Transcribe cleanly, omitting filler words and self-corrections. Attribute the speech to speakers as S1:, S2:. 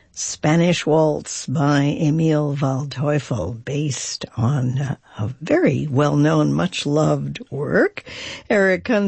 S1: Spanish Waltz by Emil Waldteufel, based on a very well-known, much-loved work. Eric